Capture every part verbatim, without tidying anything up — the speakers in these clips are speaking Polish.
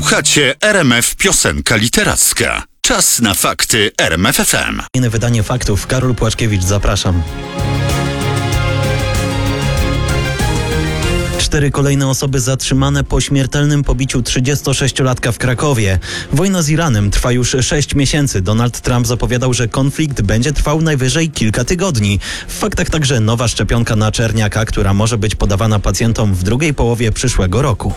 Słuchacie R M F Piosenka Literacka. Czas na fakty R M F F M. Inne wydanie faktów. Karol Płaczkiewicz, zapraszam. Cztery kolejne osoby zatrzymane po śmiertelnym pobiciu trzydziestosześciolatka w Krakowie. Wojna z Iranem trwa już sześć miesięcy. Donald Trump zapowiadał, że konflikt będzie trwał najwyżej kilka tygodni. W faktach także nowa szczepionka na czerniaka, która może być podawana pacjentom w drugiej połowie przyszłego roku.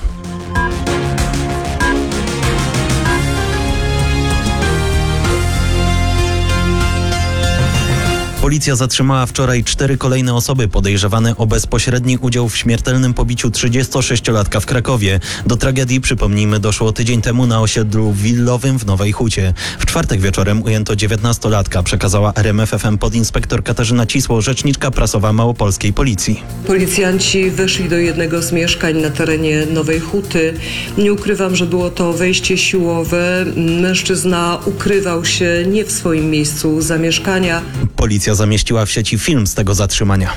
Policja zatrzymała wczoraj cztery kolejne osoby podejrzewane o bezpośredni udział w śmiertelnym pobiciu trzydziestosześciolatka w Krakowie. Do tragedii, przypomnijmy, doszło tydzień temu na osiedlu willowym w Nowej Hucie. W czwartek wieczorem ujęto dziewiętnastolatka, przekazała R M F F M podinspektor Katarzyna Cisło, rzeczniczka prasowa małopolskiej policji. Policjanci weszli do jednego z mieszkań na terenie Nowej Huty. Nie ukrywam, że było to wejście siłowe. Mężczyzna ukrywał się nie w swoim miejscu zamieszkania. Policja zamieściła w sieci film z tego zatrzymania.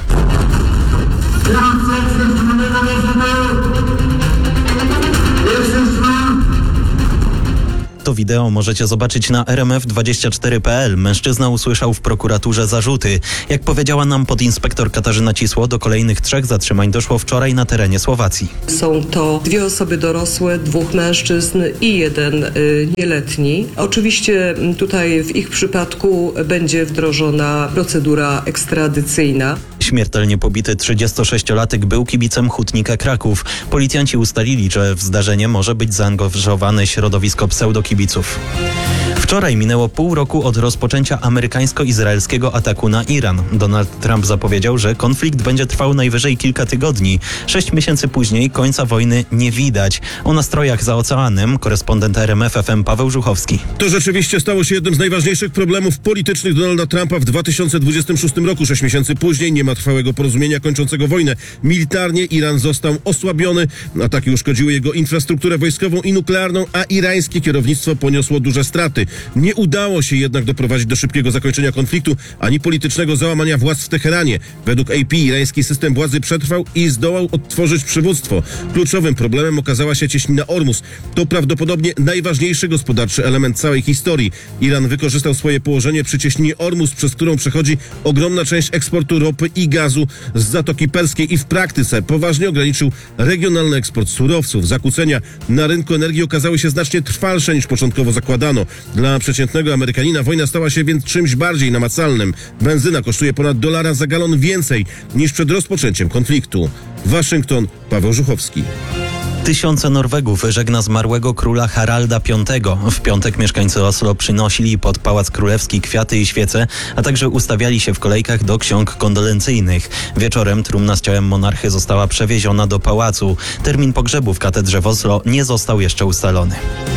To wideo możecie zobaczyć na R M F dwadzieścia cztery kropka p l. Mężczyzna usłyszał w prokuraturze zarzuty. Jak powiedziała nam podinspektor Katarzyna Cisło, do kolejnych trzech zatrzymań doszło wczoraj na terenie Słowacji. Są to dwie osoby dorosłe, dwóch mężczyzn i jeden y, nieletni. Oczywiście tutaj w ich przypadku będzie wdrożona procedura ekstradycyjna. Śmiertelnie pobity trzydziestosześciolatek był kibicem Hutnika Kraków. Policjanci ustalili, że w zdarzenie może być zaangażowane środowisko pseudokibiców. Wczoraj minęło pół roku od rozpoczęcia amerykańsko-izraelskiego ataku na Iran. Donald Trump zapowiedział, że konflikt będzie trwał najwyżej kilka tygodni. Sześć miesięcy później końca wojny nie widać. O nastrojach za oceanem korespondent R M F F M Paweł Żuchowski. To rzeczywiście stało się jednym z najważniejszych problemów politycznych Donalda Trumpa w dwa tysiące dwudziestym szóstym roku. Sześć miesięcy później nie ma trwałego porozumienia kończącego wojnę. Militarnie Iran został osłabiony. Ataki uszkodziły jego infrastrukturę wojskową i nuklearną, a irańskie kierownictwo poniosło duże straty. Nie udało się jednak doprowadzić do szybkiego zakończenia konfliktu, ani politycznego załamania władz w Teheranie. Według A P irański system władzy przetrwał i zdołał odtworzyć przywództwo. Kluczowym problemem okazała się cieśnina Ormus. To prawdopodobnie najważniejszy gospodarczy element całej historii. Iran wykorzystał swoje położenie przy cieśninie Ormus, przez którą przechodzi ogromna część eksportu ropy i gazu z Zatoki Perskiej i w praktyce poważnie ograniczył regionalny eksport surowców. Zakłócenia na rynku energii okazały się znacznie trwalsze niż początkowo zakładano. Dla przeciętnego Amerykanina wojna stała się więc czymś bardziej namacalnym. Benzyna kosztuje ponad dolara za galon więcej niż przed rozpoczęciem konfliktu. Waszyngton, Paweł Żuchowski. Tysiące Norwegów żegna zmarłego króla Haralda Piątego. W piątek mieszkańcy Oslo przynosili pod Pałac Królewski kwiaty i świece, a także ustawiali się w kolejkach do ksiąg kondolencyjnych. Wieczorem trumna z ciałem monarchy została przewieziona do pałacu. Termin pogrzebu w katedrze w Oslo nie został jeszcze ustalony.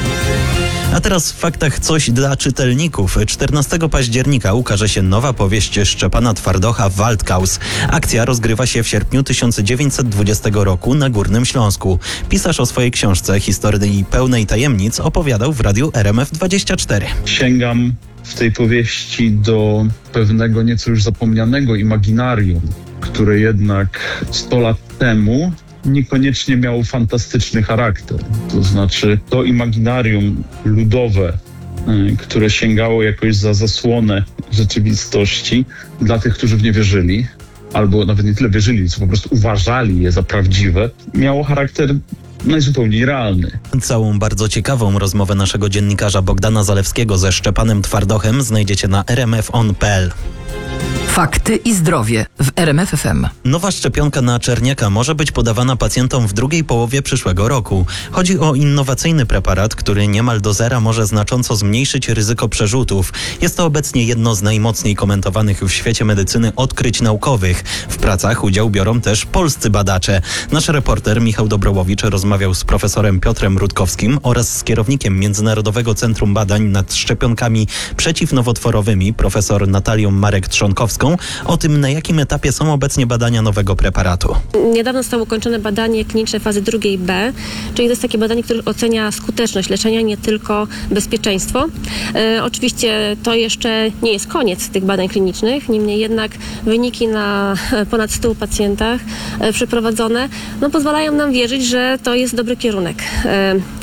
A teraz w faktach coś dla czytelników. czternastego października ukaże się nowa powieść Szczepana Twardocha Waldkaus. Akcja rozgrywa się w sierpniu tysiąc dziewięćset dwudziestego roku na Górnym Śląsku. Pisarz o swojej książce Historii pełnej tajemnic opowiadał w radiu R M F dwadzieścia cztery. Sięgam w tej powieści do pewnego nieco już zapomnianego imaginarium, które jednak sto lat temu niekoniecznie miało fantastyczny charakter. To znaczy to imaginarium ludowe, które sięgało jakoś za zasłonę rzeczywistości dla tych, którzy w nie wierzyli, albo nawet nie tyle wierzyli, co po prostu uważali je za prawdziwe, miało charakter najzupełniej realny. Całą bardzo ciekawą rozmowę naszego dziennikarza Bogdana Zalewskiego ze Szczepanem Twardochem znajdziecie na r m f on kropka p l. Fakty i zdrowie w R M F F M. Nowa szczepionka na czerniaka może być podawana pacjentom w drugiej połowie przyszłego roku. Chodzi o innowacyjny preparat, który niemal do zera może znacząco zmniejszyć ryzyko przerzutów. Jest to obecnie jedno z najmocniej komentowanych w świecie medycyny odkryć naukowych. W pracach udział biorą też polscy badacze. Nasz reporter Michał Dobrołowicz rozmawiał z profesorem Piotrem Rutkowskim oraz z kierownikiem Międzynarodowego Centrum Badań nad Szczepionkami Przeciwnowotworowymi profesor Natalią Marek-Trzonkowską o tym, na jakim etapie są obecnie badania nowego preparatu. Niedawno zostało ukończone badanie kliniczne fazy drugiej B, czyli to jest takie badanie, które ocenia skuteczność leczenia, nie tylko bezpieczeństwo. E, oczywiście to jeszcze nie jest koniec tych badań klinicznych, niemniej jednak wyniki na ponad stu pacjentach e, przeprowadzone no, pozwalają nam wierzyć, że to jest dobry kierunek. E,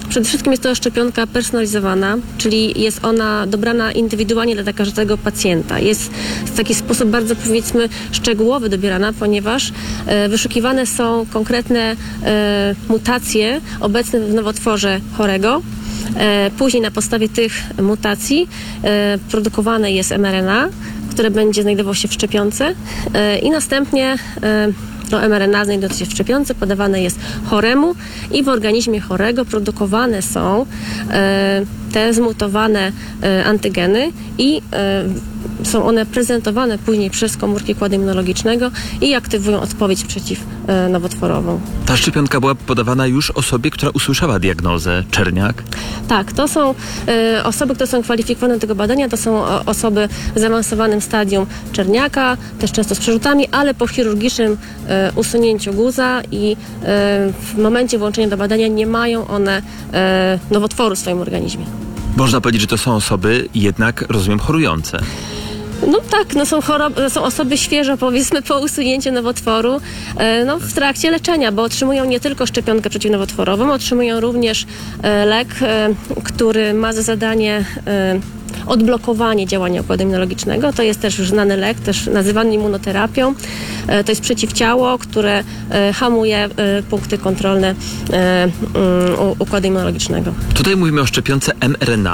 Przede wszystkim jest to szczepionka personalizowana, czyli jest ona dobrana indywidualnie dla każdego pacjenta. Jest w taki sposób bardzo, powiedzmy, szczegółowy dobierana, ponieważ e, wyszukiwane są konkretne e, mutacje obecne w nowotworze chorego. E, później na podstawie tych mutacji e, produkowane jest em er en a, które będzie znajdowało się w szczepionce e, i następnie e, to em er en a znajdujące się w szczepionce podawane jest choremu i w organizmie chorego produkowane są e, te zmutowane e, antygeny i e, są one prezentowane później przez komórki układu immunologicznego i aktywują odpowiedź przeciwnowotworową. Ta szczepionka była podawana już osobie, która usłyszała diagnozę czerniak? Tak, to są e, osoby, które są kwalifikowane do tego badania, to są o, osoby w zaawansowanym stadium czerniaka, też często z przerzutami, ale po chirurgicznym e, usunięciu guza i e, w momencie włączenia do badania nie mają one e, nowotworu w swoim organizmie. Można powiedzieć, że to są osoby jednak, rozumiem, chorujące. No tak, no są, choroby, są osoby świeżo, powiedzmy, po usunięciu nowotworu, e, no, w trakcie leczenia, bo otrzymują nie tylko szczepionkę przeciwnowotworową, otrzymują również e, lek, e, który ma za zadanie e, odblokowanie działania układu immunologicznego. To jest też już znany lek, też nazywany immunoterapią. E, to jest przeciwciało, które e, hamuje e, punkty kontrolne e, um, układu immunologicznego. Tutaj mówimy o szczepionce em er en a.